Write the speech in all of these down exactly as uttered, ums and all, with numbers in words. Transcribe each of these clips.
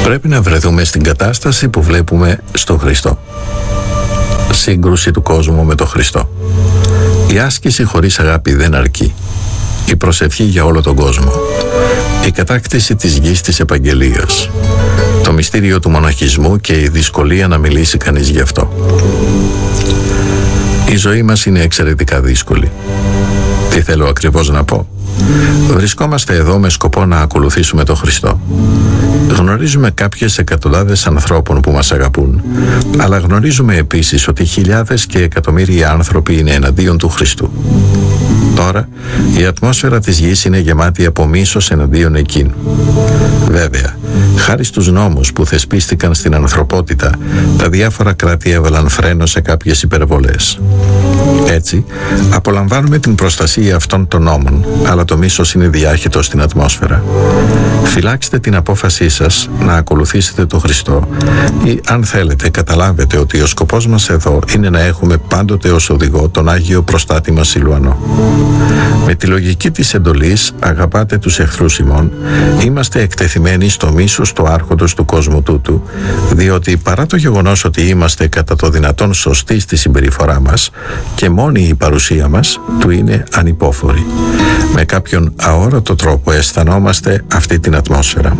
Πρέπει να βρεθούμε στην κατάσταση που βλέπουμε στο Χριστό. Σύγκρουση του κόσμου με τον Χριστό. Η άσκηση χωρίς αγάπη δεν αρκεί. Η προσευχή για όλο τον κόσμο. Η κατάκτηση της γης της επαγγελίας. Το μυστήριο του μοναχισμού και η δυσκολία να μιλήσει κανείς γι' αυτό. Η ζωή μας είναι εξαιρετικά δύσκολη. Τι θέλω ακριβώς να πω? Βρισκόμαστε εδώ με σκοπό να ακολουθήσουμε τον Χριστό. Γνωρίζουμε κάποιες εκατοντάδες ανθρώπων που μας αγαπούν, αλλά γνωρίζουμε επίσης ότι χιλιάδες και εκατομμύρια άνθρωποι είναι εναντίον του Χριστού. Τώρα, η ατμόσφαιρα της γης είναι γεμάτη από μίσος εναντίον εκείνου. Βέβαια, χάρη στους νόμους που θεσπίστηκαν στην ανθρωπότητα, τα διάφορα κράτη έβαλαν φρένο σε κάποιες υπερβολές. Έτσι, απολαμβάνουμε την προστασία αυτών των νόμων, αλλά το μίσος είναι διάχυτο στην ατμόσφαιρα. Φυλάξτε την απόφασή σας να ακολουθήσετε τον Χριστό ή, αν θέλετε, καταλάβετε ότι ο σκοπός μας εδώ είναι να έχουμε πάντοτε ως οδηγό τον Άγιο Προστάτη μας Σιλουανό. Με τη λογική της εντολής «αγαπάτε τους εχθρούς ημών», είμαστε εκτεθειμένοι στο μίσος του άρχοντος του κόσμου τούτου, διότι παρά το γεγονός ότι είμαστε κατά το δυνατόν σωστοί στη συμπεριφορά μας και μόνη η παρουσία μας του είναι ανυπόφορη. Με κάποιον αόρατο τρόπο αισθανόμαστε αυτή την ατμόσφαιρα.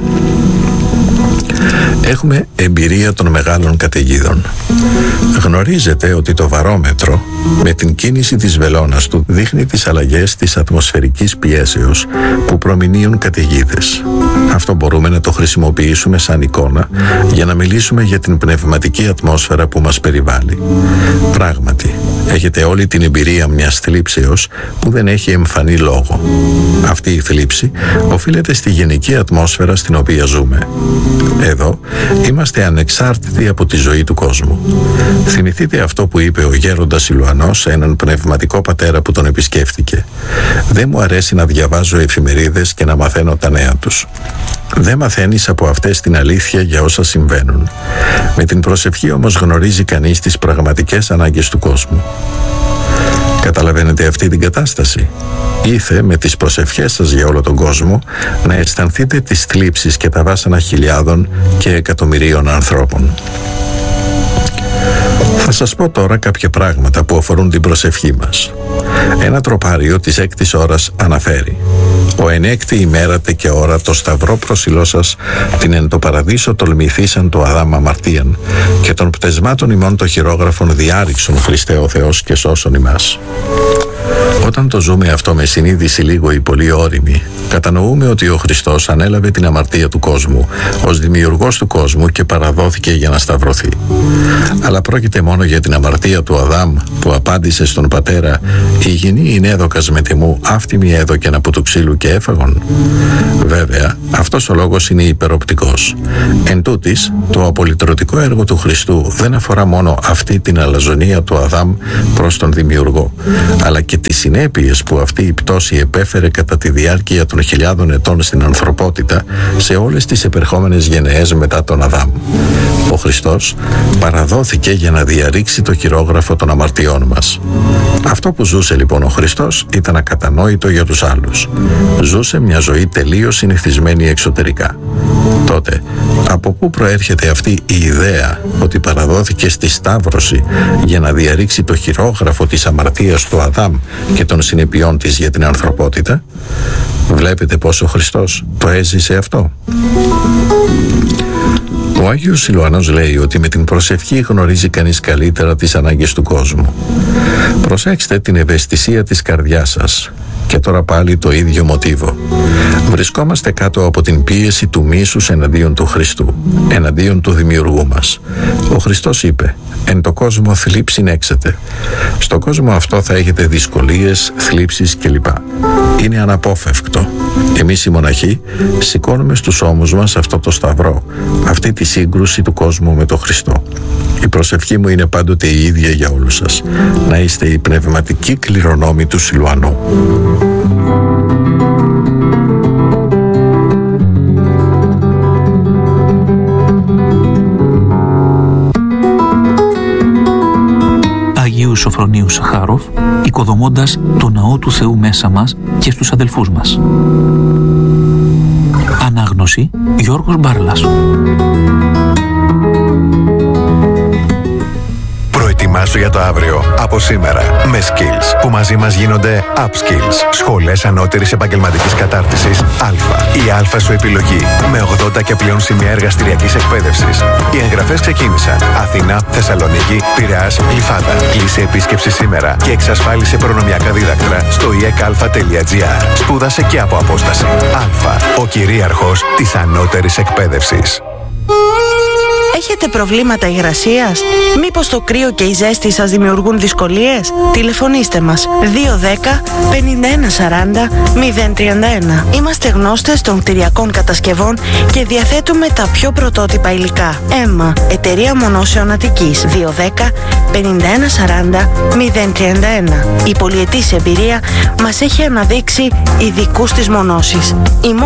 Έχουμε εμπειρία των μεγάλων καταιγίδων. Γνωρίζετε ότι το βαρόμετρο με την κίνηση της βελόνας του δείχνει τις αλλαγές της ατμοσφαιρικής πιέσεως που προμηνύουν καταιγίδες. Αυτό μπορούμε να το χρησιμοποιήσουμε σαν εικόνα για να μιλήσουμε για την πνευματική ατμόσφαιρα που μας περιβάλλει. Πράγματι, έχετε όλη την εμπειρία μιας θλίψεως που δεν έχει εμφανή λόγο. Αυτή η θλίψη οφείλεται στη γενική ατμόσφαιρα στην οποία ζούμε. Εδώ είμαστε ανεξάρτητοι από τη ζωή του κόσμου. Θυμηθείτε αυτό που είπε ο γέροντας Σιλουανός σε έναν πνευματικό πατέρα που τον επισκέφθηκε. «Δεν μου αρέσει να διαβάζω εφημερίδες και να μαθαίνω τα νέα τους. Δεν μαθαίνεις από αυτές την αλήθεια για όσα συμβαίνουν. Με την προσευχή όμως γνωρίζει κανείς τις πραγματικές ανάγκες του κόσμου». Καταλαβαίνετε αυτή την κατάσταση? Ήθε με τις προσευχές σας για όλο τον κόσμο να αισθανθείτε τις θλίψεις και τα βάσανα χιλιάδων και εκατομμυρίων ανθρώπων. Θα σας πω τώρα κάποια πράγματα που αφορούν την προσευχή μας. Ένα τροπάριο της έκτης ώρας αναφέρει: «Ο εν έκτη ημέρατε και ώρα το σταυρό προσιλώ σας την εν το παραδείσο τολμηθήσαν το Αδάμ αμαρτίαν και των πτεσμάτων ημών το χειρόγραφον διάρρηξον Χριστέ ο Θεός και σώσον ημάς». Όταν το ζούμε αυτό με συνείδηση λίγο ή πολύ ώριμη, κατανοούμε ότι ο Χριστός ανέλαβε την αμαρτία του κόσμου ως δημιουργός του κόσμου και παραδόθηκε για να σταυρωθεί. Αλλά πρόκειται μόνο για την αμαρτία του Αδάμ που απάντησε στον πατέρα «Η γυνή είναι έδωκας με τιμού, άφτιμη έδωκεν από του ξύλου και έφαγον». Βέβαια, αυτός ο λόγος είναι υπεροπτικός. Εν τούτης, το απολυτρωτικό έργο του Χριστού δεν αφορά μόνο αυτή την αλαζονία του Αδάμ προς τον δημιουργό, αλλά και τις συνέπειες που αυτή η πτώση επέφερε κατά τη διάρκεια των χιλιάδων ετών στην ανθρωπότητα σε όλες τις επερχόμενες γενεές μετά τον Αδάμ. Ο Χριστός παραδόθηκε για να διαρρήξει το χειρόγραφο των αμαρτιών μας. Αυτό που ζούσε λοιπόν ο Χριστός ήταν ακατανόητο για τους άλλους. Ζούσε μια ζωή τελείως συνηθισμένη εξωτερικά. Τότε, από πού προέρχεται αυτή η ιδέα ότι παραδόθηκε στη Σταύρωση για να διαρρήξει το χειρόγραφο της αμαρτίας του Αδάμ και των συνεπειών της για την ανθρωπότητα? Βλέπετε πως ο Χριστός το έζησε αυτό. Ο Άγιος Σιλουανός λέει ότι με την προσευχή γνωρίζει κανείς καλύτερα τις ανάγκες του κόσμου. Προσέξτε την ευαισθησία της καρδιάς σας. Και τώρα πάλι το ίδιο μοτίβο. Βρισκόμαστε κάτω από την πίεση του μίσους εναντίον του Χριστού, εναντίον του δημιουργού μας. Ο Χριστός είπε «Εν το κόσμο θλίψην έξετε». Στον κόσμο αυτό θα έχετε δυσκολίες, θλίψεις κλπ. Είναι αναπόφευκτο. Εμείς οι μοναχοί σηκώνουμε στους ώμους μας αυτό το σταυρό, αυτή τη σύγκρουση του κόσμου με τον Χριστό. Η προσευχή μου είναι πάντοτε η ίδια για όλους σας. Να είστε οι πνευματικοί κληρονόμοι του Σιλουανού. Αγίου Σοφρονίου Σαχάροφ, οικοδομώντας το ναό του Θεού μέσα μας και στους αδελφούς μας. Ανάγνωση. Ανάγνωση Γιώργος Μπάρλας. Προετοιμάσου για το αύριο από σήμερα με Skills, που μαζί μας γίνονται Upskills. Σχολές ανώτερης επαγγελματικής κατάρτισης Α. Η Α σου επιλογή με ογδόντα και πλέον σημεία εργαστηριακής εκπαίδευσης. Οι εγγραφές ξεκίνησαν. Αθήνα, Θεσσαλονίκη, Πειραιάς, Γλυφάδα. Κλείσε επίσκεψη σήμερα και εξασφάλισε προνομιακά δίδακτρα στο ι ε κ α τελεία τζι άρ. Σπούδασε και από απόσταση. Α. Ο κυρίαρχος της ανώτερης εκπαίδευσης. Έχετε προβλήματα υγρασίας? Μήπως το κρύο και η ζέστη σας δημιουργούν δυσκολίες? Τηλεφωνήστε μας δύο δέκα πενήντα ένα σαράντα μηδέν τριάντα ένα. Είμαστε γνώστες των κτηριακών κατασκευών και διαθέτουμε τα πιο πρωτότυπα υλικά. ΕΜΜΑ, Εταιρεία Μονώσεων Αττικής, δύο δέκα πενήντα ένα σαράντα μηδέν τριάντα ένα. Η πολυετής εμπειρία μας έχει αναδείξει ειδικούς στις μονώσεις. Η